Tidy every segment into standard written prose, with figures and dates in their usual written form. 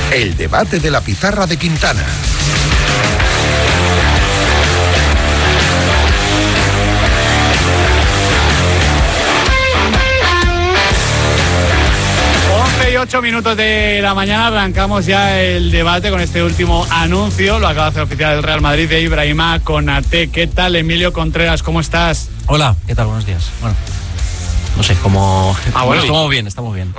El debate de la pizarra de Quintana. Y 8 minutos de la mañana arrancamos ya el debate con este último anuncio. Lo acaba de hacer oficial el Real Madrid de Ibrahima Konaté. ¿Qué tal, Emilio Contreras? ¿Cómo estás? Hola, ¿qué tal? Buenos días. Bueno, no sé cómo... bueno, estamos bien.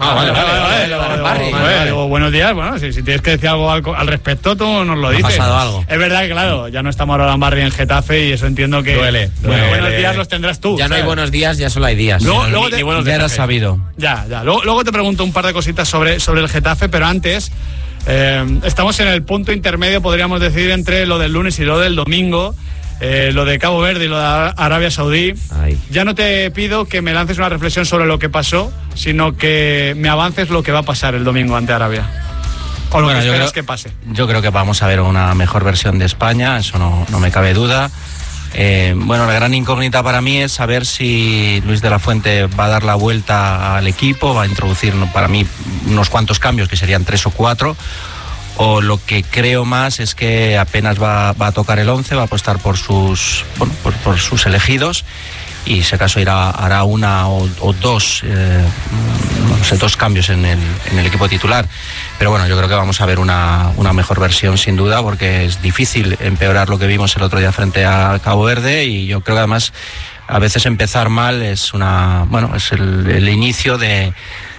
Vale. Buenos días. Bueno, si tienes que decir algo al respecto, tú nos lo dices. ¿Ha pasado algo? Es verdad que, claro, ya no estamos ahora en Barri en Getafe y eso entiendo que... Duele. Buenos días los tendrás tú. Ya no hay buenos días, ya solo hay días. Luego ya era sabido. Ya. Luego te pregunto un par de cositas sobre el Getafe, pero antes... estamos en el punto intermedio, podríamos decir, entre lo del lunes y lo del domingo. Lo de Cabo Verde y lo de Arabia Saudí. Ya no te pido que me lances una reflexión sobre lo que pasó, sino que me avances lo que va a pasar el domingo ante Arabia. O lo que esperas que pase. Yo creo que vamos a ver una mejor versión de España, eso no me cabe duda. La gran incógnita para mí es saber si Luis de la Fuente va a dar la vuelta al equipo, va a introducir para mí unos cuantos cambios, que serían 3 o 4. O lo que creo más es que apenas va a tocar el 11, va a apostar por sus elegidos y si acaso hará una o dos, dos cambios en el equipo titular. Pero bueno, yo creo que vamos a ver una mejor versión sin duda, porque es difícil empeorar lo que vimos el otro día frente a Cabo Verde, y yo creo que además a veces empezar mal es el inicio de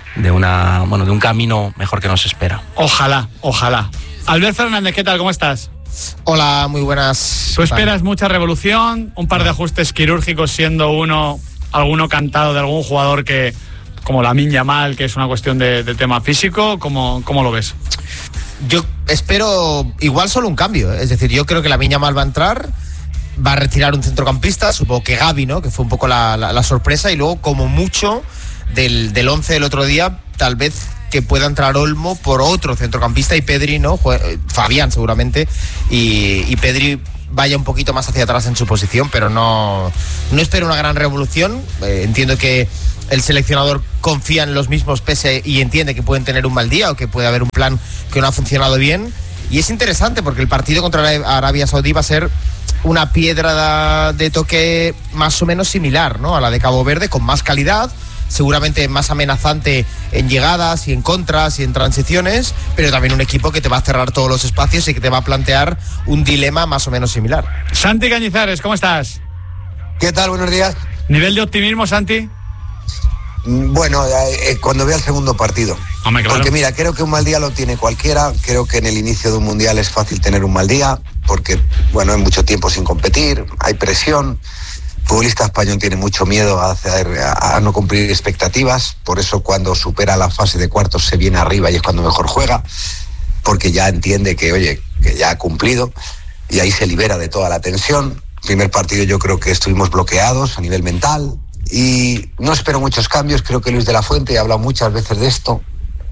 un camino mejor que nos espera. Ojalá. Albert Fernández, ¿qué tal? ¿Cómo estás? Hola, muy buenas. ¿Tú esperas mucha revolución? ¿Un par de ajustes quirúrgicos, siendo alguno cantado de algún jugador que, como Lamine Yamal, que es una cuestión de tema físico? ¿Cómo lo ves? Yo espero igual solo un cambio, es decir, yo creo que Lamine Yamal va a entrar, va a retirar un centrocampista, supongo que Gavi, ¿no? Que fue un poco la sorpresa, y luego como mucho del 11 del otro día, tal vez que pueda entrar Olmo por otro centrocampista y Pedri, ¿no? Fabián seguramente, y Pedri vaya un poquito más hacia atrás en su posición, pero no espero una gran revolución. Entiendo que el seleccionador confía en los mismos pese y entiende que pueden tener un mal día o que puede haber un plan que no ha funcionado bien, y es interesante porque el partido contra Arabia Saudí va a ser una piedra de toque más o menos similar, ¿no? A la de Cabo Verde, con más calidad, seguramente más amenazante en llegadas y en contras y en transiciones, pero también un equipo que te va a cerrar todos los espacios y que te va a plantear un dilema más o menos similar. Santi Cañizares, ¿cómo estás? ¿Qué tal? Buenos días. ¿Nivel de optimismo, Santi? Bueno, cuando vea el segundo partido. Hombre, claro. Porque mira, creo que un mal día lo tiene cualquiera. Creo que en el inicio de un mundial es fácil tener un mal día, porque bueno, hay mucho tiempo sin competir, hay presión. El futbolista español tiene mucho miedo a no cumplir expectativas, por eso cuando supera la fase de cuartos se viene arriba y es cuando mejor juega, porque ya entiende que ya ha cumplido, y ahí se libera de toda la tensión. Primer partido yo creo que estuvimos bloqueados a nivel mental y no espero muchos cambios. Creo que Luis de la Fuente ha hablado muchas veces de esto.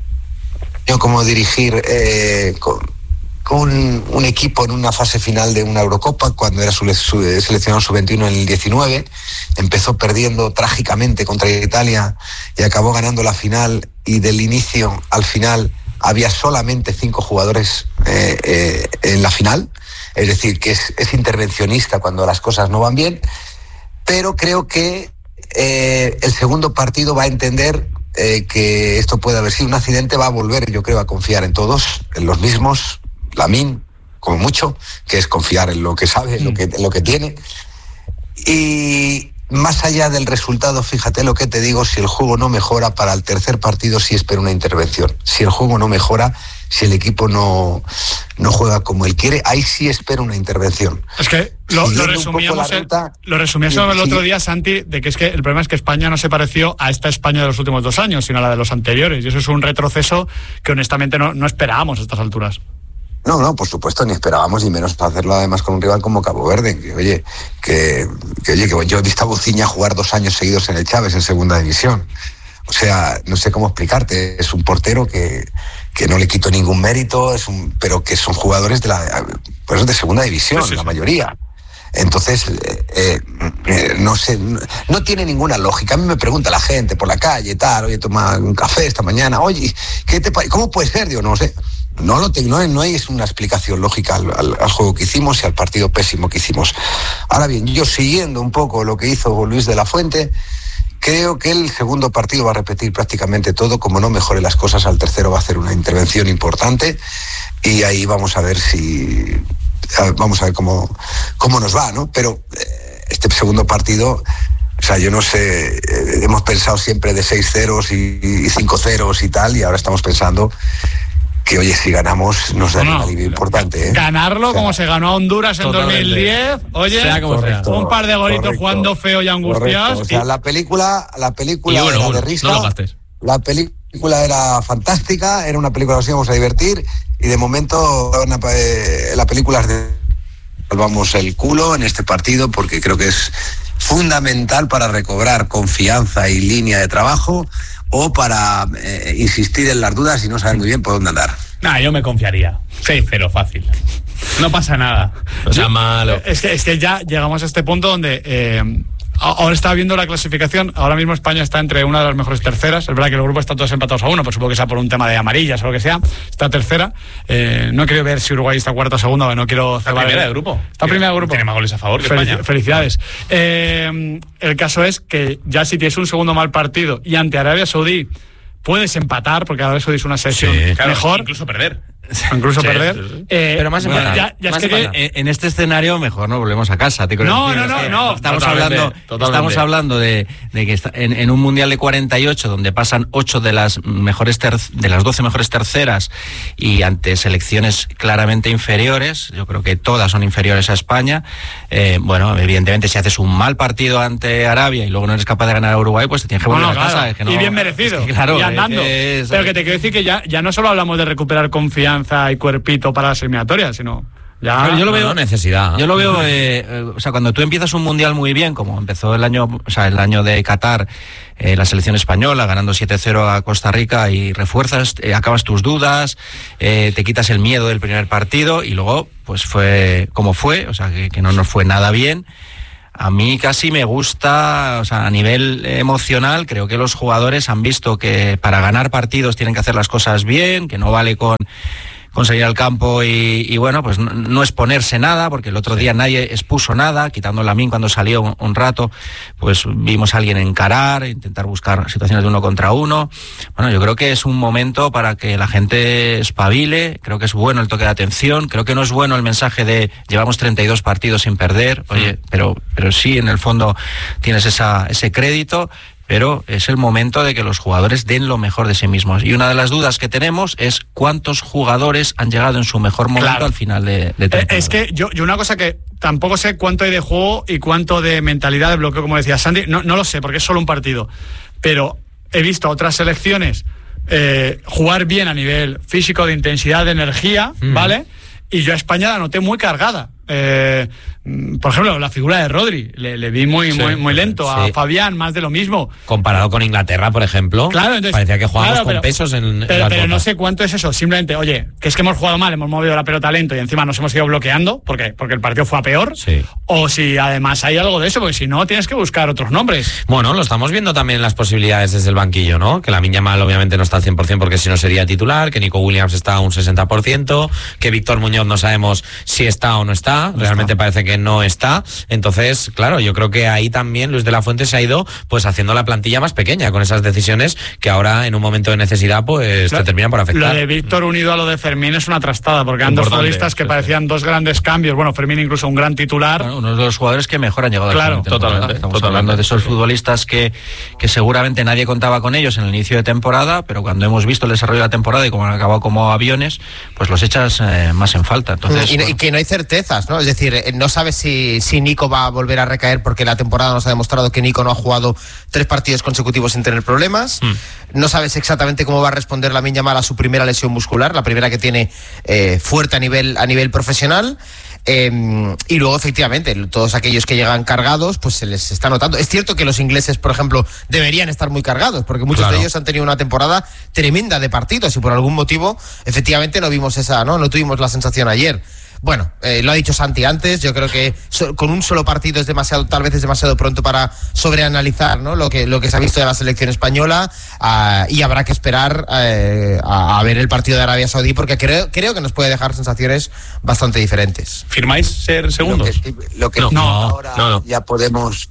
Yo como dirigir con un equipo en una fase final de una Eurocopa, cuando era seleccionado sub-21 en el 19, empezó perdiendo trágicamente contra Italia y acabó ganando la final, y del inicio al final había solamente 5 jugadores en la final, es decir, que es intervencionista cuando las cosas no van bien, pero creo que el segundo partido va a entender que esto puede haber sido un accidente, va a volver, yo creo, a confiar en todos, en los mismos, Lamine, como mucho, que es confiar en lo que sabe, en lo que tiene. Y más allá del resultado, fíjate lo que te digo, si el juego no mejora, para el tercer partido sí espero una intervención. Si el juego no mejora, si el equipo no juega como él quiere, ahí sí espero una intervención. Es que lo resumíamos el otro día, Santi, de que es que el problema es que España no se pareció a esta España de los últimos 2 años, sino a la de los anteriores, y eso es un retroceso que honestamente no esperábamos a estas alturas. No, por supuesto, ni esperábamos, y menos para hacerlo además con un rival como Cabo Verde, que yo he visto a Buciña jugar 2 años seguidos en el Chaves en segunda división. O sea, no sé cómo explicarte, es un portero que no le quito ningún mérito, pero que son jugadores de segunda división, sí. La mayoría. Entonces, no sé, no tiene ninguna lógica. A mí me pregunta la gente por la calle, tal, oye, toma un café esta mañana, oye, ¿cómo puede ser? Digo, no sé. No hay una explicación lógica al juego que hicimos y al partido pésimo que hicimos. Ahora bien, yo siguiendo un poco lo que hizo Luis de la Fuente, creo que el segundo partido va a repetir prácticamente todo. Como no mejore las cosas, al tercero va a hacer una intervención importante y ahí vamos a ver cómo nos va, ¿no? Pero este segundo partido, o sea, yo no sé, hemos pensado siempre de 6-0 y 5-0 y tal, y ahora estamos pensando que, oye, si ganamos nos da un alivio importante, ¿eh? Ganarlo, o sea, como se ganó a Honduras en 2010, oye, sea como sea. Un par de golitos jugando feo y angustiados. O sea, la película era de risa, no lo gastes. La película era fantástica, era una película que nos íbamos a divertir, y de momento la película es de salvamos el culo en este partido, porque creo que es fundamental para recobrar confianza y línea de trabajo, o para insistir en las dudas y no saber muy bien por dónde andar. Yo me confiaría. 6-0 fácil. No pasa nada. O sea, malo. Es que ya llegamos a este punto donde ahora estaba viendo la clasificación. Ahora mismo España está entre una de las mejores terceras. Es verdad que los grupos están todos empatados a 1, pero supongo que sea por un tema de amarillas o lo que sea. Está tercera. No quiero ver si Uruguay está cuarta o segunda, no quiero Está primera de grupo. Está primera de grupo. Tiene más goles a favor que España. Felicidades. El caso es que ya si tienes un segundo mal partido y ante Arabia Saudí puedes empatar, porque Arabia Saudí es una selección mejor. Incluso perder. Perder. Pero más bueno, en este escenario mejor no volvemos a casa. No. Estamos hablando de que en un mundial de 48 donde pasan 8 de las 12 mejores terceras y ante selecciones claramente inferiores, yo creo que todas son inferiores a España. Bueno, evidentemente si haces un mal partido ante Arabia y luego no eres capaz de ganar a Uruguay, pues te tienes que volver a casa. Y bien merecido. Claro, y andando. Pero que te quiero decir que ya no solo hablamos de recuperar confianza y cuerpito para las eliminatorias, sino ya... Yo lo veo necesidad. Yo lo veo, o sea, cuando tú empiezas un mundial muy bien, como empezó el año de Qatar, la selección española ganando 7-0 a Costa Rica, y refuerzas, acabas tus dudas, te quitas el miedo del primer partido, y luego pues fue como fue, o sea, que no nos fue nada bien. A mí casi me gusta, o sea, a nivel emocional, creo que los jugadores han visto que para ganar partidos tienen que hacer las cosas bien, que no vale con salir al campo y bueno, pues no exponerse nada, porque el otro día nadie expuso nada, quitando Lamine cuando salió un rato, pues vimos a alguien encarar, intentar buscar situaciones de 1 contra 1. Bueno, yo creo que es un momento para que la gente espabile, creo que es bueno el toque de atención, creo que no es bueno el mensaje de llevamos 32 partidos sin perder, oye, pero sí, en el fondo tienes ese crédito. Pero es el momento de que los jugadores den lo mejor de sí mismos. Y una de las dudas que tenemos es cuántos jugadores han llegado en su mejor momento al final de temporada. Es que yo una cosa que tampoco sé cuánto hay de juego y cuánto de mentalidad de bloqueo, como decía Sandy, no lo sé, porque es solo un partido. Pero he visto a otras selecciones jugar bien a nivel físico, de intensidad, de energía, ¿vale? Y yo a España la noté muy cargada. Por ejemplo, la figura de Rodri, le vi muy lento. A Fabián, más de lo mismo. Comparado con Inglaterra, por ejemplo, claro, entonces, parecía que jugábamos con pesos en pero no sé cuánto es eso. Simplemente, oye, que es que hemos jugado mal, hemos movido la pelota lento y encima nos hemos ido bloqueando porque el partido fue a peor. Sí. O si además hay algo de eso, porque si no tienes que buscar otros nombres. Bueno, lo estamos viendo también las posibilidades desde el banquillo, ¿no? Que Lamine Yamal obviamente no está al 100% porque si no sería titular, que Nico Williams está a un 60%, que Víctor Muñoz no sabemos si está o no está. Realmente parece que no está. Entonces, claro, yo creo que ahí también Luis de la Fuente se ha ido pues haciendo la plantilla más pequeña con esas decisiones que ahora en un momento de necesidad pues te terminan por afectar. Lo de Víctor unido a lo de Fermín es una trastada, porque eran dos futbolistas que parecían dos grandes cambios. Bueno, Fermín incluso un gran titular. Bueno, uno de los jugadores que mejor han llegado al totalmente. Estamos hablando de esos futbolistas que seguramente nadie contaba con ellos en el inicio de temporada, pero cuando hemos visto el desarrollo de la temporada y cómo han acabado como aviones, pues los echas más en falta. Entonces, y que no hay certezas, ¿no? Es decir, no sabes si Nico va a volver a recaer, porque la temporada nos ha demostrado que Nico no ha jugado 3 partidos consecutivos sin tener problemas. No sabes exactamente cómo va a responder Lamine Yamal a su primera lesión muscular, la primera que tiene fuerte a nivel profesional. Y luego, efectivamente, todos aquellos que llegan cargados, pues se les está notando. Es cierto que los ingleses, por ejemplo, deberían estar muy cargados, porque muchos de ellos han tenido una temporada tremenda de partidos y por algún motivo, efectivamente, no tuvimos la sensación ayer. Bueno, lo ha dicho Santi antes, yo creo que con un solo partido tal vez es demasiado pronto para sobreanalizar, ¿no?, lo que se ha visto de la selección española, y habrá que esperar a ver el partido de Arabia Saudí, porque creo que nos puede dejar sensaciones bastante diferentes. ¿Firmáis ser segundos? No. Ya podemos...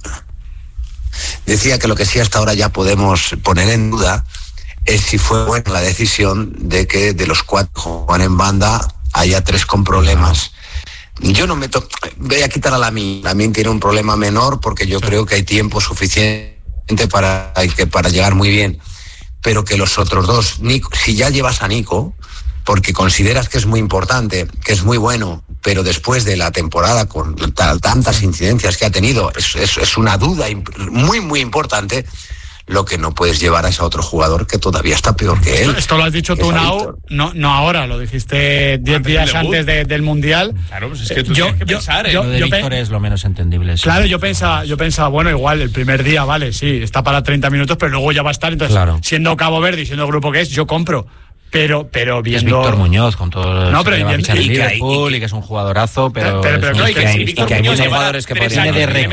Decía que lo que sí hasta ahora ya podemos poner en duda es si fue buena la decisión de que de los 4 que juegan en banda haya 3 con problemas. Yo no voy a quitar a Lamine. Lamine tiene un problema menor porque yo creo que hay tiempo suficiente para llegar muy bien. Pero que los otros 2, Nico, si ya llevas a Nico, porque consideras que es muy importante, que es muy bueno, pero después de la temporada con tantas incidencias que ha tenido, es una duda muy, muy importante. Lo que no puedes llevar a ese otro jugador que todavía está peor que él. Esto lo has dicho tú, Nau, no ahora, lo dijiste 10 días antes del Mundial. Claro, pues es que tú tienes que pensar. Lo de Víctor es lo menos entendible. Sí. Claro, yo pensaba, bueno, igual el primer día, vale, sí, está para 30 minutos, pero luego ya va a estar. Entonces, siendo Cabo Verde y siendo el grupo que es, yo compro. Pero viendo... Es Víctor Muñoz, con todo no, pero el Liverpool y que es un jugadorazo, pero hay muchos jugadores que viene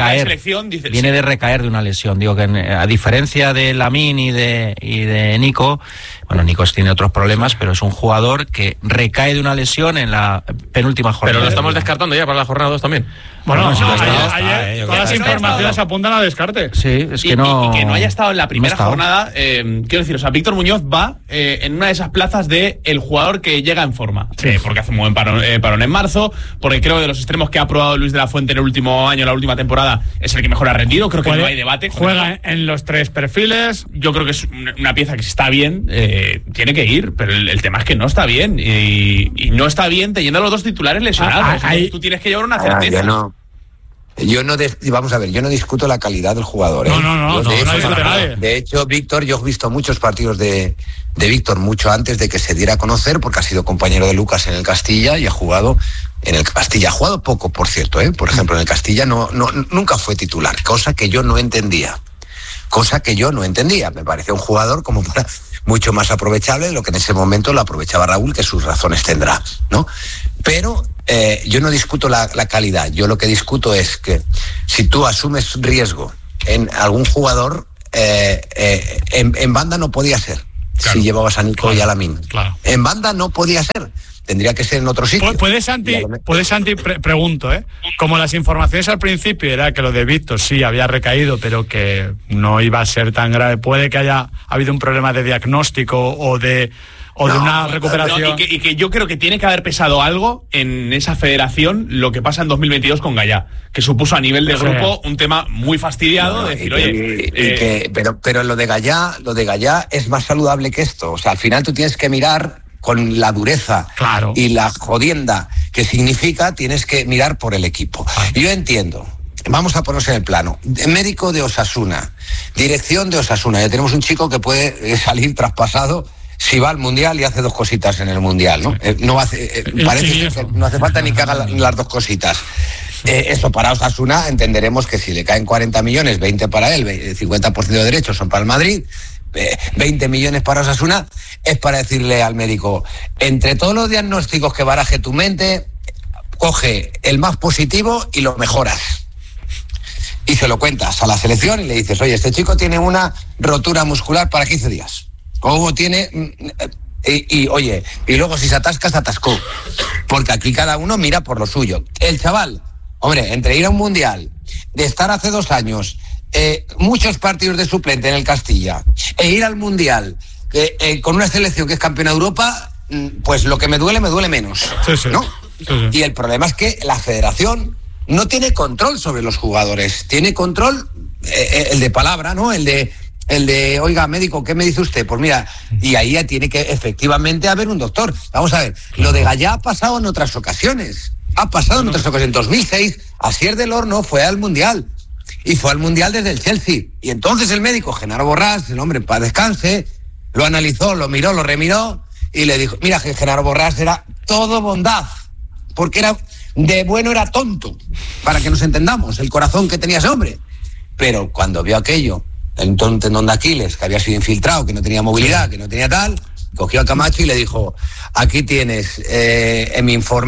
de recaer de una lesión. Digo que a diferencia de Lamine y de Nico, bueno, Nico tiene otros problemas, pero es un jugador que recae de una lesión en la penúltima jornada. Pero lo estamos descartando ya para la jornada 2 también. Bueno, todas las informaciones apuntan a descarte. Sí, es que no... Y que no haya estado en la primera jornada, quiero decir, o sea, Víctor Muñoz va en una de esas plazas de el jugador que llega en forma. Sí. Porque hace un buen parón en marzo, porque creo que de los extremos que ha probado Luis de la Fuente en el último año, la última temporada, es el que mejor ha rendido. Creo que no hay debate. Juega en los 3 perfiles. Yo creo que es una pieza que si está bien, tiene que ir, pero el tema es que no está bien. Y no está bien teniendo a los 2 titulares lesionados. Tú tienes que llevar una certeza. Vamos a ver, yo no discuto la calidad del jugador. No discute nadie. De hecho, Víctor, yo he visto muchos partidos de Víctor mucho antes de que se diera a conocer, porque ha sido compañero de Lucas en el Castilla y ha jugado en el Castilla. Ha jugado poco, por cierto, Por ejemplo, en el Castilla nunca fue titular, cosa que yo no entendía. Me parecía un jugador como para mucho más aprovechable de lo que en ese momento lo aprovechaba Raúl, que sus razones tendrá, ¿no? Pero yo no discuto la calidad. Yo lo que discuto es que si tú asumes riesgo en algún jugador, en banda no podía ser. Claro, si llevabas a Nico y a Lamine. Claro. En banda no podía ser. Tendría que ser en otro sitio. ¿Puede Santi, pregunto, como las informaciones al principio era que lo de Víctor sí había recaído, pero que no iba a ser tan grave, puede que haya habido un problema de diagnóstico o de una recuperación? Y que yo creo que tiene que haber pesado algo en esa federación lo que pasa en 2022 con Gallá, que supuso a nivel de grupo un tema muy fastidiado, de decir, pero lo de Gallá es más saludable que esto. O sea, al final tú tienes que mirar con la dureza y la jodienda que significa, tienes que mirar por el equipo. Yo entiendo. Vamos a ponernos en el plano. Médico de Osasuna, dirección de Osasuna. Ya tenemos un chico que puede salir traspasado si va al Mundial y hace 2 cositas en el Mundial, ¿no? Parece que no hace falta ni que haga las 2 cositas. Eso para Osasuna entenderemos que si le caen 40 millones, 20 para él, 50% de derechos son para el Madrid, 20 millones para Osasuna, es para decirle al médico, entre todos los diagnósticos que baraje tu mente, coge el más positivo y lo mejoras. Y se lo cuentas a la selección y le dices, oye, este chico tiene una rotura muscular para 15 días. O tiene... Y luego si se atasca, se atascó. Porque aquí cada uno mira por lo suyo. El chaval, hombre, entre ir a un Mundial, de estar hace 2 años... muchos partidos de suplente en el Castilla e ir al Mundial con una selección que es campeona de Europa, pues lo que me duele menos, ¿no? Sí. Y el problema es que la federación no tiene control sobre los jugadores, tiene control el de palabra, ¿no? El de oiga, médico, ¿qué me dice usted? Pues mira, y ahí ya tiene que efectivamente haber un doctor. Vamos a ver, lo de Gallá ha pasado en otras ocasiones. En 2006, Asier del Horno fue al Mundial. Y fue al Mundial desde el Chelsea. Y entonces el médico, Genaro Borrás, el hombre en paz descanse, lo analizó, lo miró, lo remiró y le dijo, mira, que Genaro Borrás era todo bondad, porque era de bueno, era tonto, para que nos entendamos, el corazón que tenía ese hombre. Pero cuando vio aquello, el tendón de Aquiles, que había sido infiltrado, que no tenía movilidad, que no tenía tal, cogió a Camacho y le dijo, aquí tienes en mi informe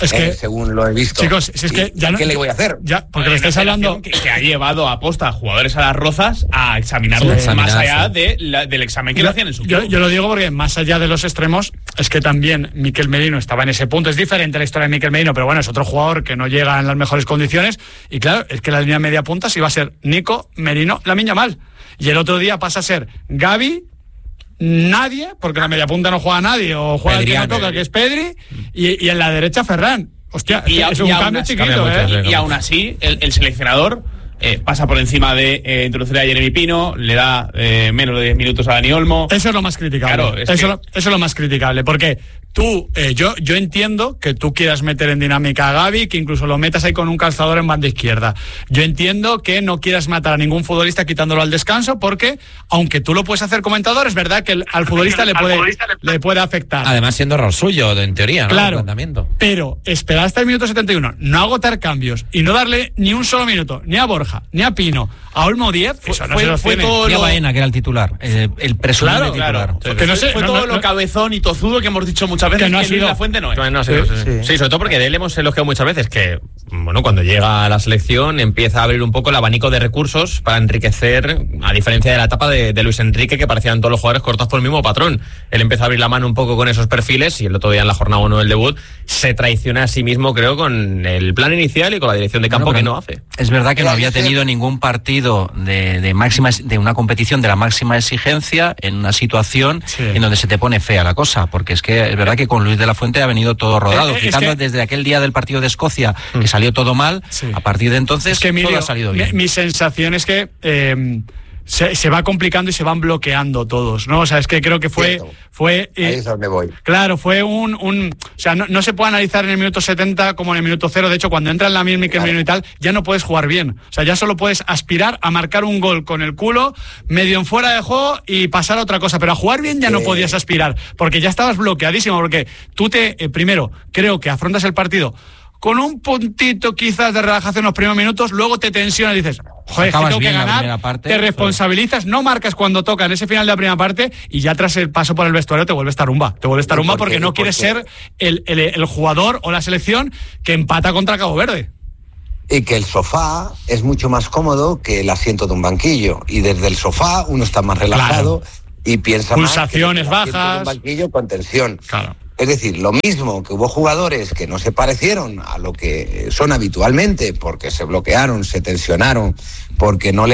Es que, según lo he visto. Chicos, si es que ya ¿qué le voy a hacer? Ya, porque me estáis hablando que ha llevado a posta a jugadores a las Rozas a examinarlo más allá del examen que le hacían en su club. Yo lo digo porque más allá de los extremos, es que también Mikel Merino estaba en ese punto. Es diferente la historia de Mikel Merino, pero bueno, es otro jugador que no llega en las mejores condiciones. Y claro, es que la línea media punta sí va a ser Nico, Merino, Lamine Yamal. Y el otro día pasa a ser Gavi, nadie, porque en la media punta no juega nadie, o juega el que no toca, que es Pedri, y en la derecha Ferran. Hostia, es un cambio chiquito, y aún así, el seleccionador pasa por encima de introducir a Jeremy Pino, le da menos de 10 minutos a Dani Olmo. Eso es lo más criticable. Claro, eso es lo más criticable, porque tú, yo entiendo que tú quieras meter en dinámica a Gavi, que incluso lo metas ahí con un calzador en banda izquierda. Yo entiendo que no quieras matar a ningún futbolista quitándolo al descanso, porque aunque tú lo puedes hacer comentador, es verdad que al futbolista le puede afectar. Además, siendo error suyo, en teoría, ¿no? Claro, pero esperar hasta el minuto 71, no agotar cambios y no darle ni un solo minuto, ni a Borja, ni a Pino, a Olmo 10, eso no se lo tiene. Ni a Baena, que era el titular, el presumido titular. Claro. Fue todo lo cabezón y tozudo que hemos dicho muchas veces que Luis de la Fuente no es. Sí, sobre todo porque de él hemos elogiado muchas veces que, bueno, cuando llega a la selección empieza a abrir un poco el abanico de recursos para enriquecer, a diferencia de la etapa de Luis Enrique, que parecían todos los jugadores cortados por el mismo patrón. Él empieza a abrir la mano un poco con esos perfiles y el otro día en la jornada 1 del debut se traiciona a sí mismo, creo, con el plan inicial y con la dirección de campo que no hace. Es verdad que no había tenido ningún partido de una competición de la máxima exigencia en una situación en donde se te pone fea la cosa, porque es que es verdad que con Luis de la Fuente ha venido todo rodado, quitando desde aquel día del partido de Escocia que salió todo mal, a partir de entonces Emilio, todo ha salido bien. Mi sensación es que se va complicando y se van bloqueando todos, ¿no? O sea, es que creo que fue ahí es donde voy. Claro, fue o sea, no se puede analizar en el minuto 70 como en el minuto 0. De hecho, cuando entra en la misma Mikel Merino y tal, ya no puedes jugar bien. O sea, ya solo puedes aspirar a marcar un gol con el culo, medio en fuera de juego y pasar a otra cosa. Pero a jugar bien ya no podías aspirar, porque ya estabas bloqueadísimo, porque tú primero, creo que afrontas el partido con un puntito quizás de relajación en los primeros minutos, luego te tensionas y dices, joder, que tengo que ganar, te responsabilizas, no marcas cuando toca en ese final de la primera parte y ya tras el paso por el vestuario te vuelves tarumba. Porque no quieres ser el jugador o la selección que empata contra Cabo Verde. Y que el sofá es mucho más cómodo que el asiento de un banquillo. Y desde el sofá uno está más relajado y piensa pulsaciones más que bajas. un banquillo con tensión. Claro. Es decir, lo mismo que hubo jugadores que no se parecieron a lo que son habitualmente, porque se bloquearon, se tensionaron, porque no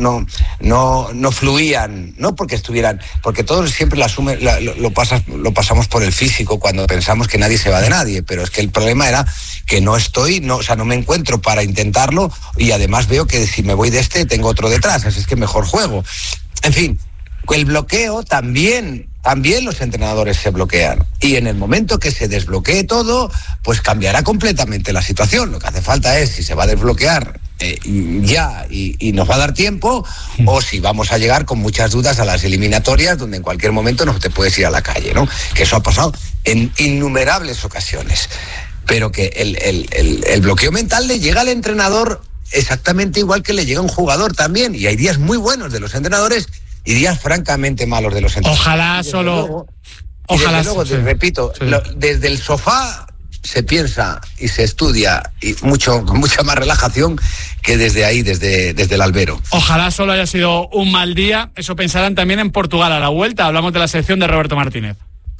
fluían, no porque estuvieran, porque todos siempre lo pasamos por el físico cuando pensamos que nadie se va de nadie, pero es que el problema era que no me encuentro para intentarlo y además veo que si me voy de tengo otro detrás, así es que mejor juego. En fin, el bloqueo también los entrenadores se bloquean y en el momento que se desbloquee todo, pues cambiará completamente la situación. Lo que hace falta es si se va a desbloquear ya y nos va a dar tiempo o si vamos a llegar con muchas dudas a las eliminatorias donde en cualquier momento no te puedes ir a la calle, ¿no? Que eso ha pasado en innumerables ocasiones, pero que el bloqueo mental le llega al entrenador exactamente igual que le llega a un jugador también, y hay días muy buenos de los entrenadores y días francamente malos de los entrenadores. Ojalá. Repito, desde el sofá se piensa y se estudia y con mucha más relajación que desde ahí, desde el albero. Ojalá solo haya sido un mal día. Eso pensarán también en Portugal a la vuelta. Hablamos de la selección de Roberto Martínez.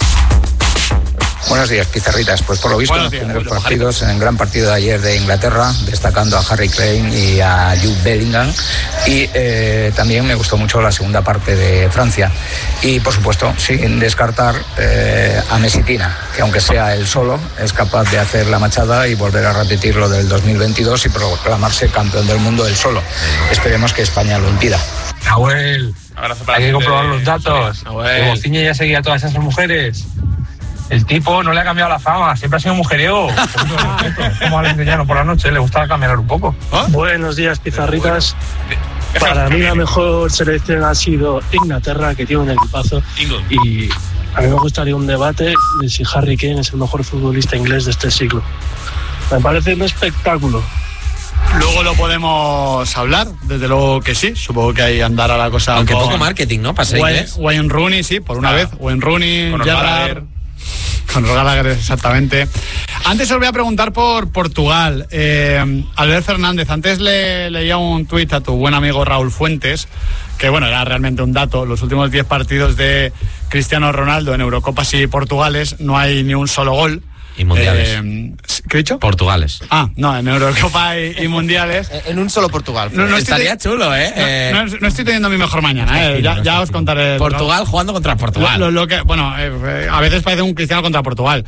Buenos días, pizarritas. Pues por lo visto en los primeros partidos, en el gran partido de ayer de Inglaterra, destacando a Harry Kane y a Jude Bellingham, y también me gustó mucho la segunda parte de Francia. Y por supuesto, sin descartar a Messi Tina, que aunque sea él solo, es capaz de hacer la machada y volver a repetir lo del 2022 y proclamarse campeón del mundo él solo. Esperemos que España lo impida. Nahuel, hay que comprobar los datos. Que Mociña ya seguía a todas esas mujeres. El tipo no le ha cambiado la fama, siempre ha sido mujeriego. Como al Valenciano por la noche, le gustaba cambiar un poco. Buenos días, pizarritas. Para mí la mejor selección ha sido Inglaterra, que tiene un equipazo. Y a mí me gustaría un debate de si Harry Kane es el mejor futbolista inglés de este siglo. Me parece un espectáculo. Luego lo podemos hablar, desde luego que sí. Supongo que ahí andará la cosa. Aunque poco marketing, ¿no? Para ser inglés. Wayne Rooney, sí, por una vez. Wayne Rooney, Gerrard. Con los Gallagher, exactamente. Antes os voy a preguntar por Portugal. Albert Fernández, antes leía un tuit a tu buen amigo Raúl Fuentes, que bueno, era realmente un dato. Los últimos 10 partidos de Cristiano Ronaldo en Eurocopas y Portugales no hay ni un solo gol. Y mundiales. ¿Qué he dicho? Portugales. No, en Eurocopa y mundiales. En un solo Portugal. No estaría chulo, ¿eh? No estoy teniendo mi mejor mañana, ya os contaré. Portugal jugando contra Portugal. A veces parece un Cristiano contra Portugal.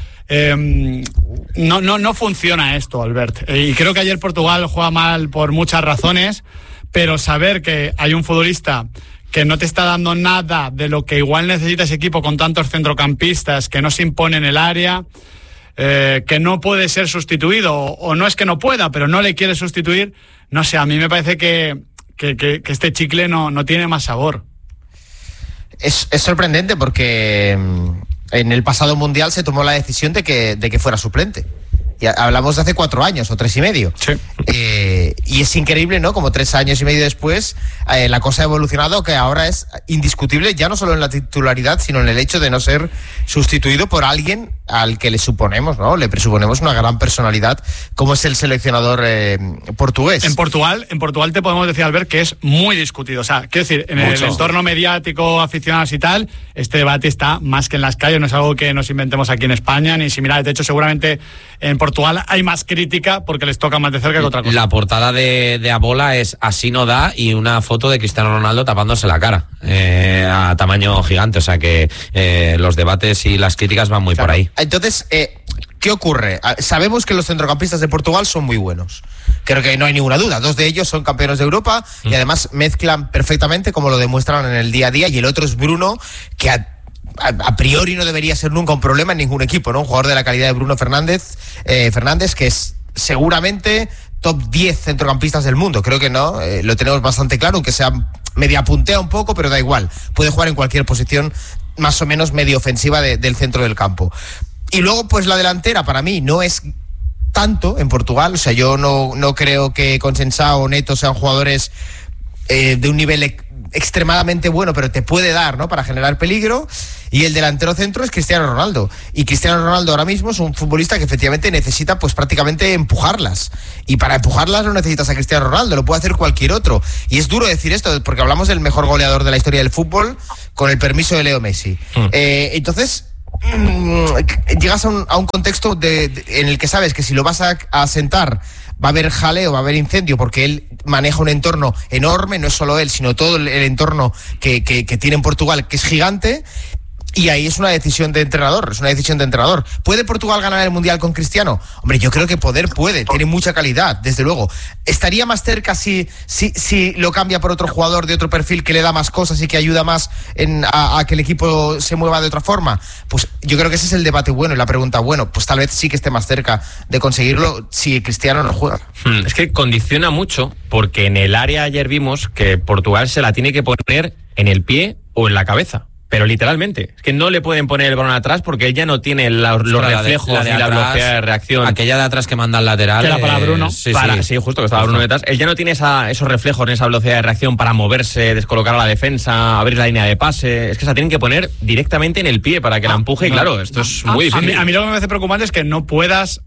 No funciona esto, Albert. Y creo que ayer Portugal juega mal por muchas razones, pero saber que hay un futbolista que no te está dando nada de lo que igual necesita ese equipo con tantos centrocampistas, que no se impone en el área, que no puede ser sustituido, o no es que no pueda, pero no le quiere sustituir, no sé, a mí me parece que este chicle no tiene más sabor. Es sorprendente porque en el pasado mundial se tomó la decisión de que fuera suplente. Y hablamos de hace 4 años o 3 y medio. Sí. Y es increíble, ¿no? Como 3 años y medio después, la cosa ha evolucionado, que ahora es indiscutible, ya no solo en la titularidad, sino en el hecho de no ser sustituido por alguien al que le suponemos, ¿no? Le presuponemos una gran personalidad, como es el seleccionador portugués. En Portugal te podemos decir, Albert, que es muy discutido. O sea, quiero decir, en el entorno mediático, aficionados y tal, este debate está más que en las calles, no es algo que nos inventemos aquí en España, ni similar. De hecho, seguramente en Portugal hay más crítica porque les toca más de cerca que otra cosa. La portada de Abola es así no da, y una foto de Cristiano Ronaldo tapándose la cara a tamaño gigante. O sea que los debates y las críticas van muy por ahí. Entonces, ¿qué ocurre? Sabemos que los centrocampistas de Portugal son muy buenos. Creo que no hay ninguna duda. 2 de ellos son campeones de Europa y además mezclan perfectamente, como lo demuestran en el día a día. Y el otro es Bruno, que a priori no debería ser nunca un problema en ningún equipo, ¿no? Un jugador de la calidad de Bruno Fernández, que es seguramente top 10 centrocampistas del mundo. Creo que no, lo tenemos bastante claro, aunque sea media puntea un poco, pero da igual. Puede jugar en cualquier posición más o menos medio ofensiva del centro del campo. Y luego, pues la delantera para mí no es tanto en Portugal. O sea, yo no creo que Conceição o Neto sean jugadores de un nivel extremadamente bueno, pero te puede dar, ¿no?, para generar peligro. Y el delantero centro es Cristiano Ronaldo. Y Cristiano Ronaldo ahora mismo es un futbolista que efectivamente necesita, pues prácticamente empujarlas. Y para empujarlas no necesitas a Cristiano Ronaldo, lo puede hacer cualquier otro. Y es duro decir esto, porque hablamos del mejor goleador de la historia del fútbol, con el permiso de Leo Messi. Entonces, llegas a un contexto en el que sabes que si lo vas a sentar va a haber jaleo, va a haber incendio, porque él maneja un entorno enorme, no es solo él, sino todo el entorno que tiene en Portugal, que es gigante. Y ahí es una decisión de entrenador, ¿Puede Portugal ganar el Mundial con Cristiano? Hombre, yo creo que puede, tiene mucha calidad, desde luego. ¿Estaría más cerca si lo cambia por otro jugador de otro perfil que le da más cosas y que ayuda más a que el equipo se mueva de otra forma? Pues yo creo que ese es el debate bueno y la pregunta, bueno, pues tal vez sí que esté más cerca de conseguirlo si Cristiano no juega. Es que condiciona mucho, porque en el área ayer vimos que Portugal se la tiene que poner en el pie o en la cabeza. Pero literalmente, es que no le pueden poner el balón atrás porque él ya no tiene los reflejos y la velocidad de reacción. Aquella de atrás que manda al lateral. Que era para Bruno. Sí, justo, que estaba Bruno detrás. Él ya no tiene esos reflejos ni esa velocidad de reacción para moverse, descolocar a la defensa, abrir la línea de pase. Es que se la tienen que poner directamente en el pie para que la empuje. Y claro, esto es muy difícil. A mí lo que me parece preocupante es que no puedas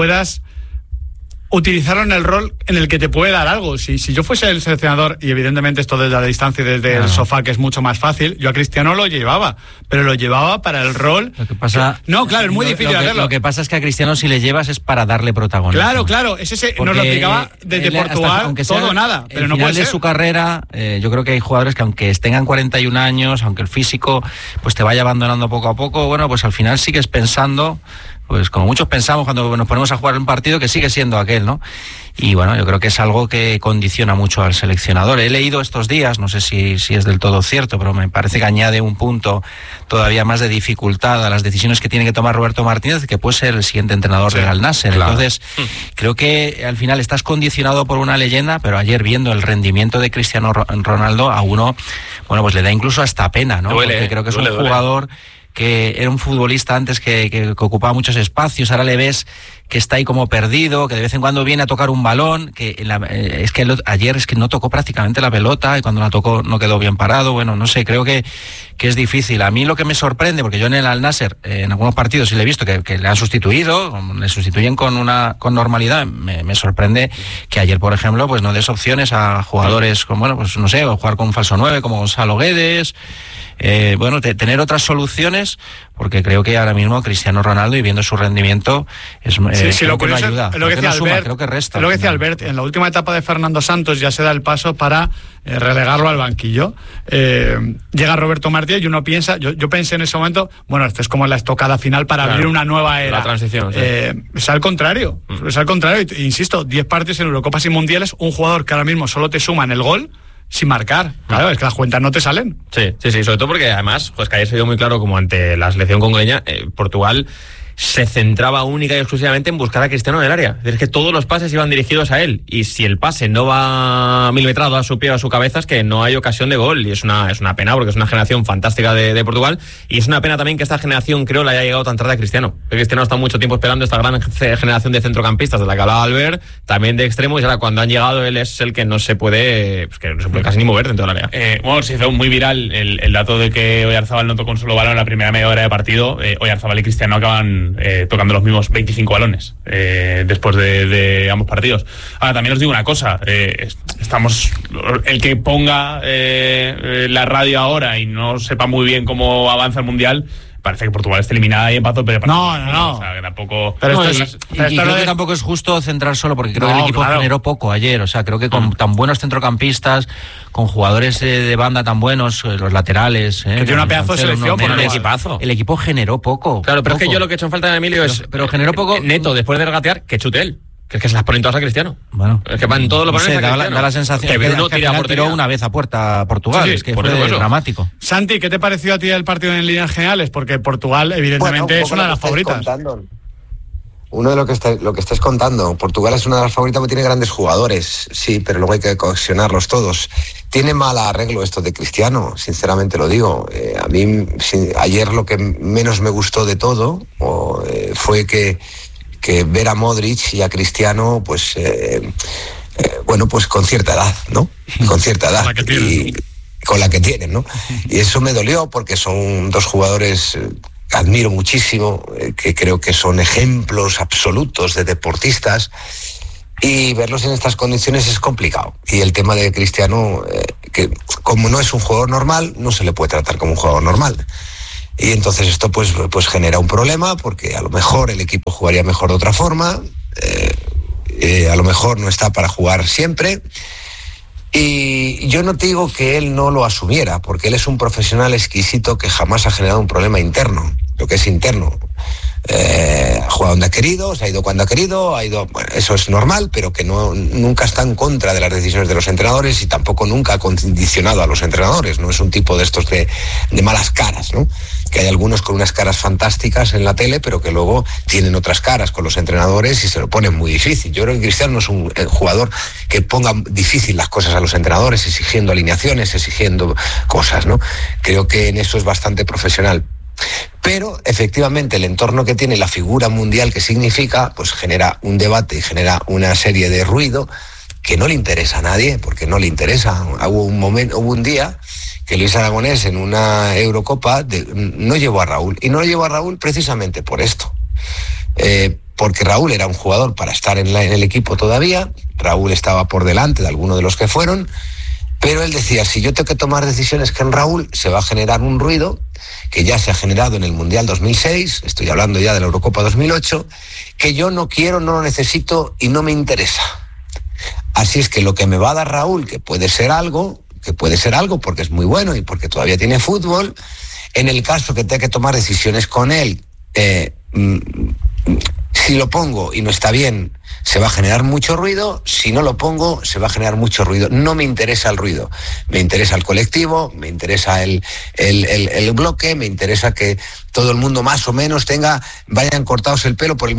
utilizarlo en el rol en el que te puede dar algo. Si yo fuese el seleccionador, y evidentemente esto desde la distancia y desde el sofá, que es mucho más fácil, yo a Cristiano lo llevaba, pero lo llevaba para el rol. Lo que pasa, es muy difícil hacerlo. Lo que pasa es que a Cristiano, si le llevas, es para darle protagonismo. Claro, es ese, nos lo explicaba desde Portugal, aunque sea todo o nada, pero no puede ser. De su carrera, yo creo que hay jugadores que aunque tengan 41 años, aunque el físico pues te vaya abandonando poco a poco, bueno, pues al final sigues pensando, pues como muchos pensamos cuando nos ponemos a jugar un partido, que sigue siendo aquel, ¿no? Y bueno, yo creo que es algo que condiciona mucho al seleccionador. He leído estos días, no sé si es del todo cierto, pero me parece que añade un punto todavía más de dificultad a las decisiones que tiene que tomar Roberto Martínez, que puede ser el siguiente entrenador del Al Nassr. Claro. Entonces, creo que al final estás condicionado por una leyenda, pero ayer viendo el rendimiento de Cristiano Ronaldo, a uno, bueno, pues le da incluso hasta pena, ¿no? Porque creo que es un jugador que era un futbolista antes que ocupaba muchos espacios, ahora le ves que está ahí como perdido, que de vez en cuando viene a tocar un balón, ayer es que no tocó prácticamente la pelota y cuando la tocó no quedó bien parado. Bueno, no sé, creo que es difícil. A mí lo que me sorprende, porque yo en el Al-Nassr en algunos partidos sí le he visto que le han sustituido, le sustituyen con normalidad. Me sorprende que ayer, por ejemplo, pues no des opciones a jugadores como, bueno, pues no sé, o jugar con un falso 9 como Gonzalo Guedes. Tener otras soluciones, porque creo que ahora mismo Cristiano Ronaldo, y viendo su rendimiento, lo curioso ayuda. Es lo que decía Albert, creo que resta. Es lo que decía Albert, en la última etapa de Fernando Santos ya se da el paso para relegarlo al banquillo. Llega Roberto Martínez y uno piensa, yo pensé en ese momento, bueno, esto es como la estocada final para abrir una nueva era. La transición. Sí. Es al contrario, insisto, 10 partidos en Eurocopas y Mundiales, un jugador que ahora mismo solo te suma en el gol, sin marcar. Claro, es que las cuentas no te salen. Sí, sobre todo porque además, pues que ayer se dio muy claro como ante la selección congoleña, Portugal se centraba única y exclusivamente en buscar a Cristiano en el área. Es decir, que todos los pases iban dirigidos a él. Y si el pase no va milimetrado a su pie o a su cabeza, es que no hay ocasión de gol. Y es una pena, porque es una generación fantástica de Portugal. Y es una pena también que esta generación, creo, le haya llegado tan tarde a Cristiano. Porque Cristiano ha estado mucho tiempo esperando esta gran generación de centrocampistas de la que hablaba Albert, también de extremos. Y ahora cuando han llegado, él es el que no se puede casi ni mover dentro del área. Bueno, se hizo muy viral el dato de que Oyarzabal no tocó un solo balón en la primera media hora de partido. Oyarzabal y Cristiano acaban tocando los mismos 25 balones después de ambos partidos. Ahora, también os digo una cosa, estamos, el que ponga la radio ahora y no sepa muy bien cómo avanza el Mundial, parece que Portugal está eliminada y empató, pero no. O sea, que tampoco. Pero creo que tampoco es justo centrar solo, porque creo que el equipo generó poco ayer. O sea, creo que con tan buenos centrocampistas, con jugadores de banda tan buenos, los laterales. Que tiene una pedazo de selección por el equipazo. El equipo generó poco. Claro, pero es que yo lo que he hecho en falta de Emilio pero generó poco. Neto, después de regatear, que chute él. Que es que se las ponen todas a Cristiano. Bueno, es que van todos los balones a Cristiano. Da la sensación que Bruno tiró una vez a puerta a Portugal. Es que fue dramático. Santi, ¿qué te pareció a ti el partido en líneas generales? Porque Portugal, evidentemente, es una de las favoritas. Uno de lo que estáis contando, Portugal es una de las favoritas porque tiene grandes jugadores, sí, pero luego hay que cohesionarlos todos. Tiene mal arreglo esto de Cristiano, sinceramente lo digo. A mí, ayer lo que menos me gustó de todo fue que ver a Modric y a Cristiano, pues con cierta edad, ¿no? Con cierta edad. Con la que tienen, ¿no? Y eso me dolió porque son dos jugadores que admiro muchísimo, que creo que son ejemplos absolutos de deportistas, y verlos en estas condiciones es complicado. Y el tema de Cristiano, que como no es un jugador normal, no se le puede tratar como un jugador normal. Y entonces esto pues genera un problema, porque a lo mejor el equipo jugaría mejor de otra forma, a lo mejor no está para jugar siempre. Y yo no te digo que él no lo asumiera, porque él es un profesional exquisito que jamás ha generado un problema interno, lo que es interno. Ha jugado donde ha querido, se ha ido cuando ha querido, bueno, eso es normal, pero que nunca está en contra de las decisiones de los entrenadores y tampoco nunca ha condicionado a los entrenadores. No es un tipo de estos de malas caras, ¿no? Que hay algunos con unas caras fantásticas en la tele, pero que luego tienen otras caras con los entrenadores y se lo ponen muy difícil. Yo creo que Cristiano no es un jugador que ponga difícil las cosas a los entrenadores, exigiendo alineaciones, exigiendo cosas, ¿no? Creo que en eso es bastante profesional. Pero efectivamente el entorno que tiene, la figura mundial que significa, pues genera un debate y genera una serie de ruido que no le interesa a nadie, porque no le interesa. Hubo un día que Luis Aragonés en una Eurocopa no llevó a Raúl, y no lo llevó a Raúl precisamente por esto, porque Raúl era un jugador para estar en el equipo todavía. Raúl estaba por delante de alguno de los que fueron, pero él decía, si yo tengo que tomar decisiones que en Raúl, se va a generar un ruido que ya se ha generado en el Mundial 2006, estoy hablando ya de la Eurocopa 2008, que yo no quiero, no lo necesito y no me interesa. Así es que lo que me va a dar Raúl, que puede ser algo porque es muy bueno y porque todavía tiene fútbol, en el caso que tenga que tomar decisiones con él, si Si lo pongo y no está bien, se va a generar mucho ruido. Si no lo pongo, se va a generar mucho ruido. No me interesa el ruido. Me interesa el colectivo, me interesa el bloque, me interesa que todo el mundo más o menos vayan cortados el pelo por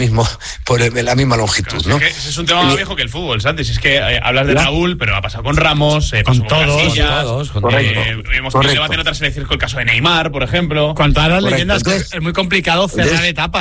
la misma longitud, ¿no? Ese es un tema más viejo que el fútbol, Santi. Es que hablas de Raúl, pero ha pasado con Ramos, con todos. Hemos tenido debate en otras selecciones con el caso de Neymar, por ejemplo. Cuanto a las leyendas, es muy complicado cerrar etapas.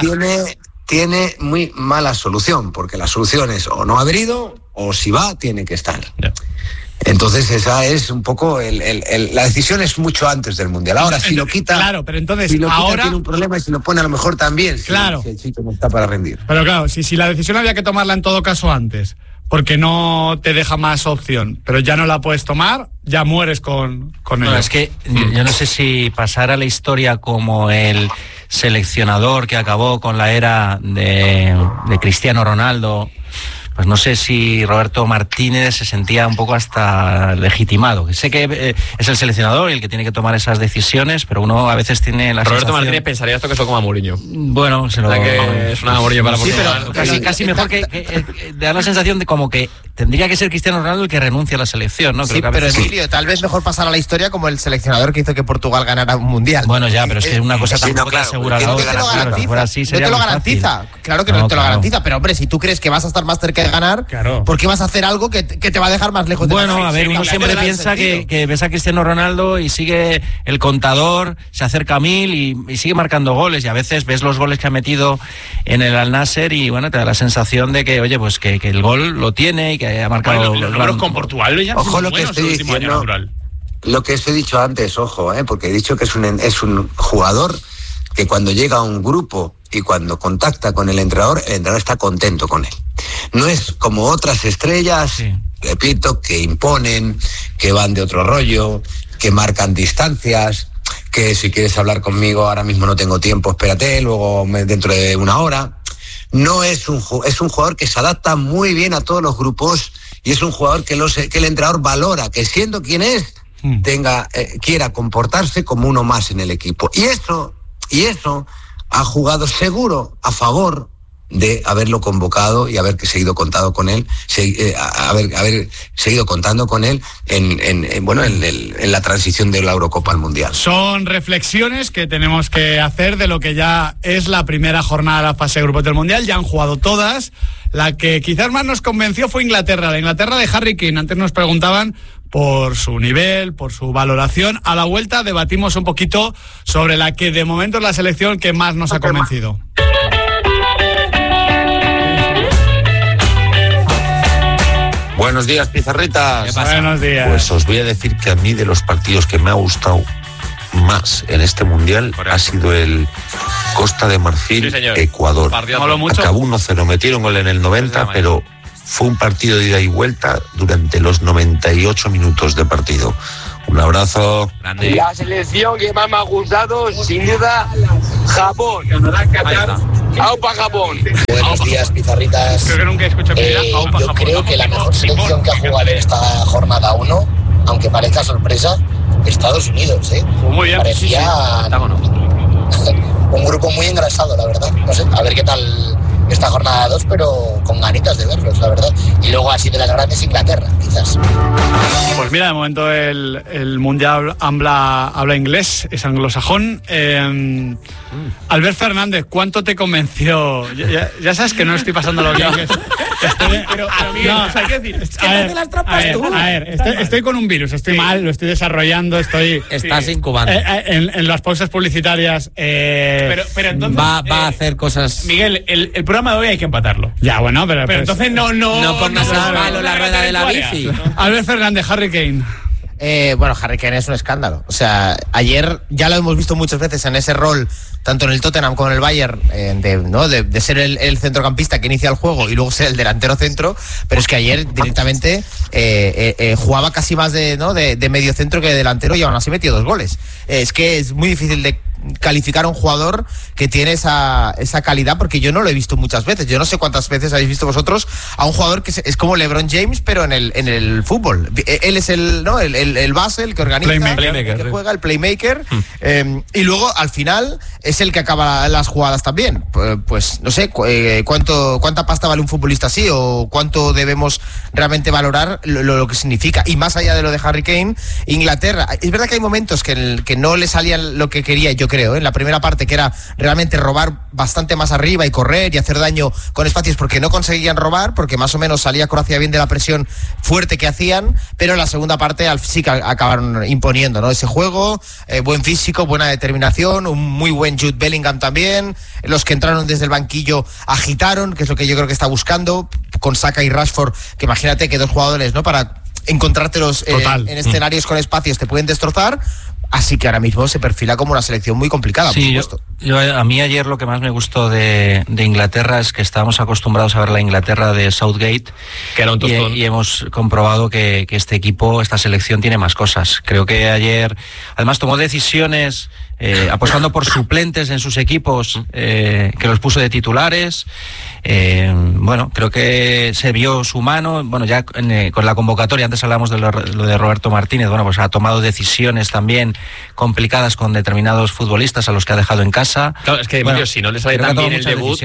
Tiene muy mala solución, porque la solución es o no haber ido, o si va, tiene que estar. Yeah. Entonces esa es un poco la decisión es mucho antes del Mundial. Ahora si lo quita, claro, pero entonces si lo ahora quita, tiene un problema, y si lo pone a lo mejor también, claro, si el chico no está para rendir. Pero claro, si la decisión había que tomarla en todo caso antes, porque no te deja más opción, pero ya no la puedes tomar, ya mueres con ello. Es que yo no sé si pasar a la historia como el seleccionador que acabó con la era de Cristiano Ronaldo. Pues no sé si Roberto Martínez se sentía un poco hasta legitimado. Sé que es el seleccionador y el que tiene que tomar esas decisiones, pero uno a veces tiene la Roberto sensación... Martínez pensaría esto que es como a Mourinho. Bueno, se lo... que es una Mourinho para Portugal. Pero casi mejor que da la sensación de como que tendría que ser Cristiano Ronaldo el que renuncie a la selección, ¿no? Sí, pero Emilio, tal vez mejor pasar a la historia como el seleccionador que hizo que Portugal ganara un mundial. Bueno, ya, pero es que una cosa tampoco te asegura la otra. No te lo garantiza. Claro que no te lo garantiza, pero hombre, si tú crees que vas a estar más cerca de ganar, ¿por qué vas a hacer algo que te va a dejar más lejos de ganar? Bueno, a ver, uno siempre piensa que ves a Cristiano Ronaldo y sigue el contador, se acerca a 1000 y sigue marcando goles, y a veces ves los goles que ha metido en el Al-Nassr y bueno, te da la sensación de que, oye, pues que el gol lo tiene y que haya marcado... Bueno, los números con Portugal ya ojo lo que estoy diciendo, lo que os he dicho antes, ojo, porque he dicho que es un jugador que cuando llega a un grupo y cuando contacta con el entrenador está contento con él. No es como otras estrellas, sí, repito, que imponen, que van de otro rollo, que marcan distancias, que si quieres hablar conmigo ahora mismo no tengo tiempo, espérate, luego dentro de una hora. No es un jugador que se adapta muy bien a todos los grupos, y es un jugador que el entrenador valora, que siendo quien es, quiera comportarse como uno más en el equipo. Y eso ha jugado seguro a favor de haberlo convocado y haber seguido contando con él, haber seguido contando con él en la transición de la Eurocopa al Mundial. Son reflexiones que tenemos que hacer de lo que ya es la primera jornada de la fase de grupos del Mundial. Ya han jugado todas. La que quizás más nos convenció fue Inglaterra, la Inglaterra de Harry Kane. Antes nos preguntaban por su nivel, por su valoración. A la vuelta debatimos un poquito sobre la que de momento es la selección que más nos ha convencido. Buenos días, pizarritas. Buenos días. Pues os voy a decir que a mí de los partidos que me ha gustado más en este Mundial ha sido el Costa de Marfil, sí, Ecuador. Acabó 1-0, metieron gol en el 90, pero fue un partido de ida y vuelta durante los 98 minutos de partido. Un abrazo. Grande. La selección que más me ha gustado, sin duda, Japón. ¡Aupa Japón! Buenos días, pizarritas. Creo que nunca he escuchado yo creo que la mejor selección que ha jugado en esta jornada 1, aunque parezca sorpresa, Estados Unidos, Muy bien. Parecía un grupo muy engrasado, la verdad. No sé, a ver qué tal esta jornada 2, pero con ganitas de verlos, la verdad. Y luego así de las grandes, Inglaterra, quizás. Pues mira, de momento el Mundial habla inglés, es anglosajón. Albert Fernández, ¿cuánto te convenció? Ya sabes que no estoy pasando lo bien. Pero Miguel, hay que decir, es que no te las trampas tú. A ver, estoy con un virus, estoy mal, lo estoy desarrollando, Estás incubando. En las pausas publicitarias. Pero entonces va a hacer cosas. Miguel, el programa de hoy hay que empatarlo. Ya, bueno, pero entonces no por nada malo la rueda de la bici. Albert Fernández, Harry Kane. Bueno, Harry Kane es un escándalo. O sea, ayer ya lo hemos visto muchas veces en ese rol, tanto en el Tottenham como en el Bayern, de ser el centrocampista que inicia el juego y luego ser el delantero centro, pero es que ayer directamente jugaba casi más de medio centro que de delantero, y aún así metió 2 goles. Es que es muy difícil calificar a un jugador que tiene esa calidad, porque yo no lo he visto muchas veces. Yo no sé cuántas veces habéis visto vosotros a un jugador que es como LeBron James, pero en el fútbol. Él es el base, el que organiza, el que juega, el playmaker, y luego al final es el que acaba las jugadas también. Pues no sé cuánta pasta vale un futbolista así, o cuánto debemos realmente valorar lo que significa. Y más allá de lo de Harry Kane, Inglaterra, es verdad que hay momentos que no le salían lo que quería, yo creo, en la primera parte, que era realmente robar bastante más arriba y correr y hacer daño con espacios, porque no conseguían robar, porque más o menos salía Croacia bien de la presión fuerte que hacían, pero en la segunda parte sí que acabaron imponiendo, ¿no? Ese juego, buen físico, buena determinación, un muy buen Jude Bellingham también, los que entraron desde el banquillo agitaron, que es lo que yo creo que está buscando, con Saka y Rashford, que imagínate que dos jugadores, ¿no?, para encontrártelos en escenarios con espacios te pueden destrozar. Así que ahora mismo se perfila como una selección muy complicada, sí, por supuesto. A mí ayer lo que más me gustó de Inglaterra es que estábamos acostumbrados a ver la Inglaterra de Southgate, que era un tostón, y hemos comprobado que este equipo, esta selección tiene más cosas. Creo que ayer además tomó decisiones apostando por suplentes en sus equipos, que los puso de titulares. Bueno, creo que se vio su mano. Bueno, ya con la convocatoria, antes hablamos de lo de Roberto Martínez, bueno, pues ha tomado decisiones también complicadas con determinados futbolistas a los que ha dejado en casa. Claro, es que Emilio, si no le sale tan bien el debut,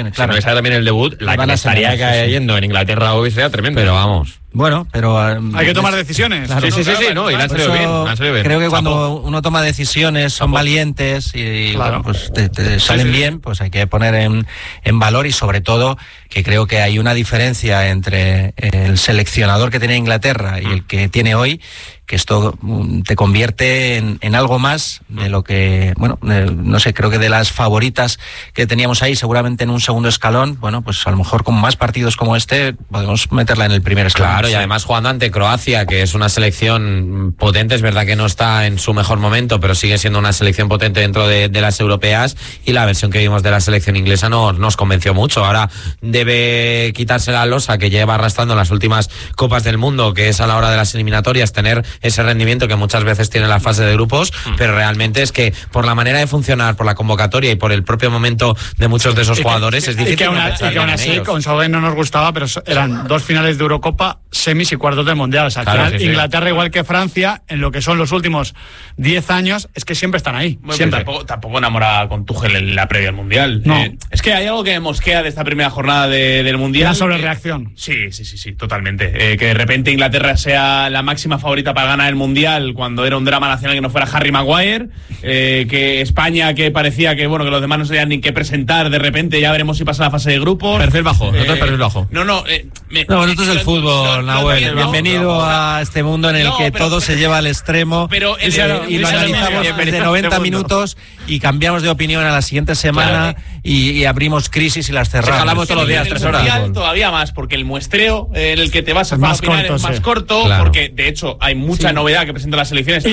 la que le estaría cayendo en Inglaterra hoy sería tremendo. Pero vamos. Bueno, pero hay que tomar decisiones. Claro, sí, no, y le han salido bien. Creo que cuando uno toma decisiones, son valientes y bueno, pues te salen bien, pues hay que poner en valor, y sobre todo que creo que hay una diferencia entre el seleccionador que tenía Inglaterra y el que tiene hoy, que esto te convierte en algo más de lo que, bueno, no sé, creo que de las favoritas que teníamos ahí, seguramente en un segundo escalón, bueno, pues a lo mejor con más partidos como este podemos meterla en el primer escalón. Claro, y además jugando ante Croacia, que es una selección potente, es verdad que no está en su mejor momento, pero sigue siendo una selección potente dentro de las europeas, y la versión que vimos de la selección inglesa nos convenció mucho. Ahora debe quitarse la losa que lleva arrastrando las últimas Copas del Mundo, que es a la hora de las eliminatorias tener ese rendimiento que muchas veces tiene la fase de grupos, pero realmente es que por la manera de funcionar, por la convocatoria y por el propio momento de muchos de esos jugadores es difícil. Y que aún así, con Southgate no nos gustaba, pero eran 2 finales de Eurocopa, semis y cuartos del Mundial. O sea, claro, al final, Inglaterra, igual que Francia, en lo que son los últimos 10 años, es que siempre están ahí. Bueno, siempre. Tampoco enamora con Tuchel en la previa del Mundial. No. Es que hay algo que me mosquea de esta primera jornada del Mundial. La sobrereacción. Sí, totalmente. Que de repente Inglaterra sea la máxima favorita para ganar el Mundial, cuando era un drama nacional que no fuera Harry Maguire. Que España, que parecía que bueno, que los demás no sabían ni qué presentar, de repente ya veremos si pasa la fase de grupos. Perfil bajo, perfil bajo. No, esto es el fútbol, Nahuel. Bienvenido a este mundo en el que todo se lleva al extremo, y lo analizamos desde 90 minutos y cambiamos de opinión a la siguiente semana, y abrimos crisis y las cerramos. Jalamos todos los días 3 horas. Todavía más, porque el muestreo en el que te vas a más opinar corto, es más corto, claro. Porque de hecho hay mucha novedad que presentan las selecciones.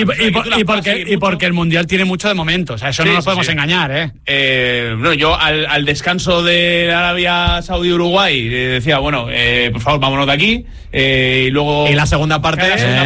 Y porque el Mundial tiene mucho de momento, o sea, eso no nos podemos engañar, No, yo al descanso de Arabia Saudí Uruguay decía, bueno, por favor, vámonos de aquí, y luego en la segunda parte,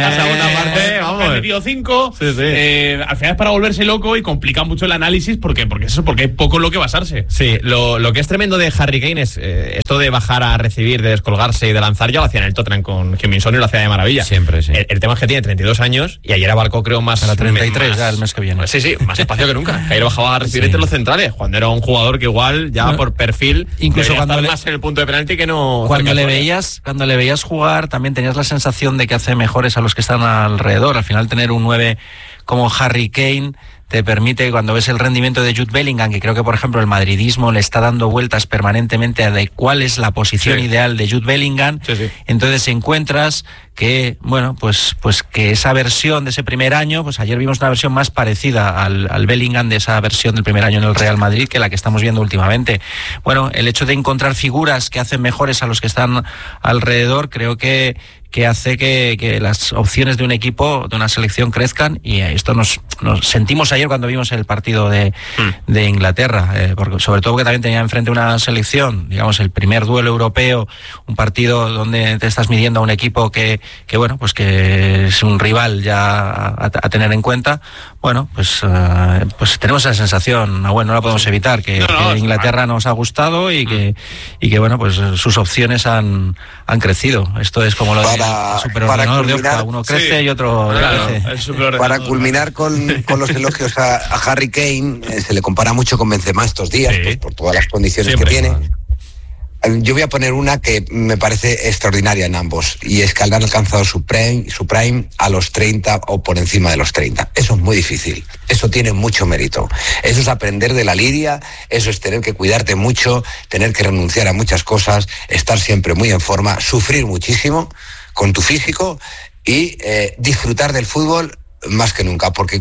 vamos, han metido 5. Al final es para volverse loco y complica mucho el análisis, porque hay poco en lo que basarse. Sí, lo que es tremendo de Harry Kane es esto de bajar a recibir, de descolgarse y de lanzar. Ya lo hacía en el Tottenham con Heung-min Son y lo hacía de maravilla. Siempre, sí. El tema es que tiene 32 años y ayer abarcó, creo, más a la 33 más, ya el mes que viene. Sí, más espacio que nunca. Ayer bajaba a recibir entre los centrales, cuando era un jugador que igual ya por perfil, incluso cuando más en el punto de penalti que no. Cuando le veías jugar, también tenías la sensación de que hace mejores a los que están alrededor. Al final, tener un 9 como Harry Kane te permite, cuando ves el rendimiento de Jude Bellingham, que creo que por ejemplo el madridismo le está dando vueltas permanentemente de cuál es la posición ideal de Jude Bellingham, entonces encuentras que, bueno, pues que esa versión de ese primer año, pues ayer vimos una versión más parecida al Bellingham de esa versión del primer año en el Real Madrid que la que estamos viendo últimamente. Bueno, el hecho de encontrar figuras que hacen mejores a los que están alrededor, creo que hace que las opciones de un equipo, de una selección, crezcan, y esto nos sentimos ayer cuando vimos el partido de Inglaterra, porque sobre todo porque también tenía enfrente una selección, digamos, el primer duelo europeo, un partido donde te estás midiendo a un equipo que bueno, pues que es un rival ya a tener en cuenta. bueno, pues tenemos esa sensación, bueno, no la podemos evitar, que Inglaterra nos ha gustado y que bueno, pues sus opciones han crecido. Esto es como lo del superordenador de Opta, uno crece y otro crece. Para culminar con los elogios a Harry Kane, se le compara mucho con Benzema estos días, pues, por todas las condiciones que tiene. Yo voy a poner una que me parece extraordinaria en ambos, y es que han alcanzado su prime a los 30 o por encima de los 30. Eso es muy difícil, eso tiene mucho mérito. Eso es aprender de la lidia, eso es tener que cuidarte mucho, tener que renunciar a muchas cosas, estar siempre muy en forma, sufrir muchísimo con tu físico y disfrutar del fútbol más que nunca, porque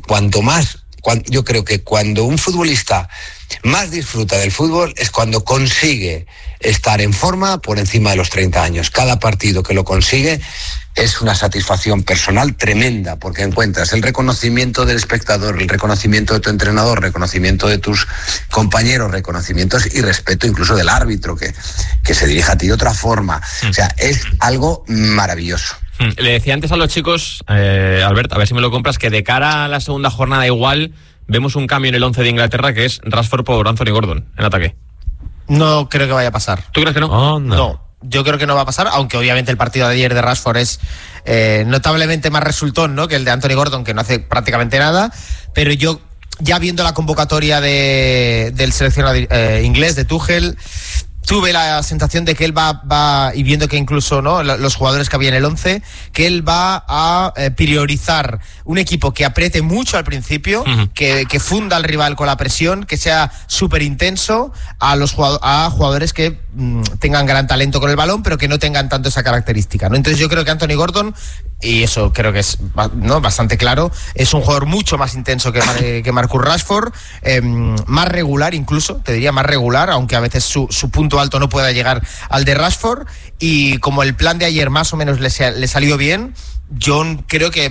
yo creo que cuando un futbolista más disfruta del fútbol es cuando consigue estar en forma por encima de los 30 años. Cada partido que lo consigue es una satisfacción personal tremenda, porque encuentras el reconocimiento del espectador, el reconocimiento de tu entrenador, reconocimiento de tus compañeros, reconocimientos y respeto incluso del árbitro que se dirige a ti de otra forma. O sea, es algo maravilloso. Le decía antes a los chicos, Albert, a ver si me lo compras, que de cara a la segunda jornada igual vemos un cambio en el 11 de Inglaterra, que es Rashford por Anthony Gordon en ataque. No creo que vaya a pasar. ¿Tú crees que no? No, yo creo que no va a pasar, aunque obviamente el partido de ayer de Rashford es notablemente más resultón, ¿no?, que el de Anthony Gordon, que no hace prácticamente nada, pero yo, ya viendo la convocatoria del seleccionado inglés, de Tuchel, tuve la sensación de que él va y viendo que incluso los jugadores que había en el 11, que él va a priorizar un equipo que apriete mucho al principio, que funda al rival con la presión, que sea súper intenso a jugadores que tengan gran talento con el balón, pero que no tengan tanto esa característica, ¿no? Entonces yo creo que Anthony Gordon, y eso creo que es bastante claro, es un jugador mucho más intenso que Marcus Rashford, más regular incluso, te diría más regular, aunque a veces su punto alto no pueda llegar al de Rashford, y como el plan de ayer más o menos le salió bien, yo creo que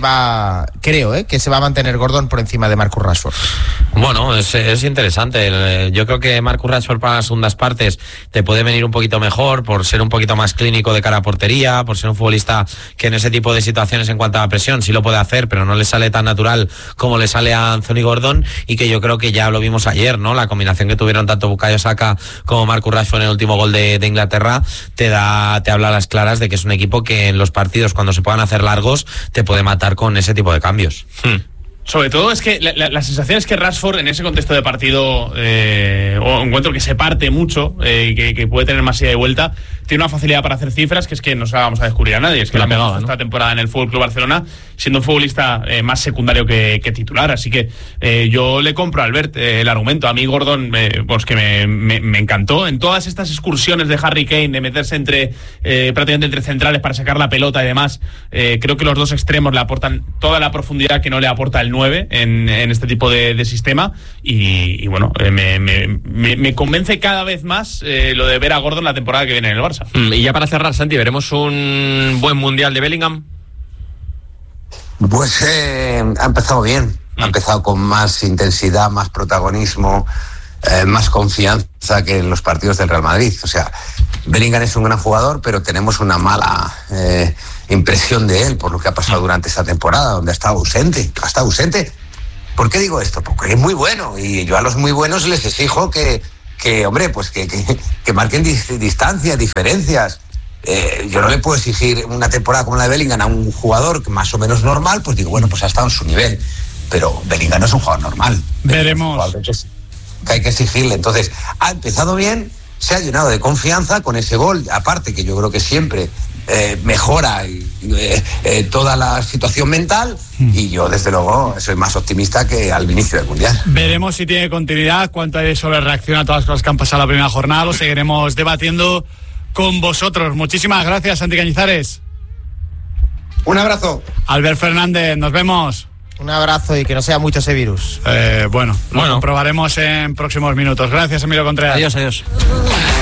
se va a mantener Gordon por encima de Marcus Rashford. Bueno, es interesante. Yo creo que Marcus Rashford para las segundas partes te puede venir un poquito mejor por ser un poquito más clínico de cara a portería, por ser un futbolista que en ese tipo de situaciones en cuanto a presión sí lo puede hacer, pero no le sale tan natural como le sale a Anthony Gordon, y que yo creo que ya lo vimos ayer, ¿no? La combinación que tuvieron tanto Bukayo Saka como Marcus Rashford en el último gol de Inglaterra te habla a las claras de que es un equipo que en los partidos, cuando se puedan hacer largos, te puede matar con ese tipo de cambios. Sobre todo es que la sensación es que Rashford en ese contexto de partido o encuentro que se parte mucho, que puede tener más ida y vuelta, tiene una facilidad para hacer cifras que es que no se la vamos a descubrir a nadie. Es que la pegado esta temporada en el FC Barcelona, siendo un futbolista más secundario que titular. Así que yo le compro a Albert el argumento. A mí Gordon pues que me encantó en todas estas excursiones de Harry Kane, de meterse prácticamente entre centrales para sacar la pelota y demás. Creo que los dos extremos le aportan toda la profundidad que no le aporta el 9 en este tipo de sistema, y bueno, me convence cada vez más lo de ver a Gordon la temporada que viene en el Barça. Y ya para cerrar, Santi, ¿veremos un buen mundial de Bellingham? Pues ha empezado bien, ha empezado con más intensidad, más protagonismo, más confianza que en los partidos del Real Madrid. O sea, Bellingham es un gran jugador, pero tenemos una mala impresión de él por lo que ha pasado durante esta temporada, donde ha estado ausente. ¿Por qué digo esto? Porque es muy bueno, y yo a los muy buenos les exijo que hombre, pues que marquen distancias, diferencias. Yo no le puedo exigir una temporada como la de Bellingham a un jugador más o menos normal, pues digo, bueno, pues ha estado en su nivel, pero Bellingham no es un jugador normal. Veremos. Que hay que exigirle. Entonces, ha empezado bien, se ha llenado de confianza con ese gol, aparte que yo creo que siempre mejora toda la situación mental, y yo desde luego soy más optimista que al inicio del Mundial. Veremos si tiene continuidad, cuánto hay sobre reacción a todas las cosas que han pasado la primera jornada. Lo seguiremos debatiendo con vosotros. Muchísimas gracias, Santi Cañizares. Un abrazo. Albert Fernández, nos vemos. Un abrazo, y que no sea mucho ese virus. Bueno, lo comprobaremos en próximos minutos. Gracias, Emilio Contreras. Adiós.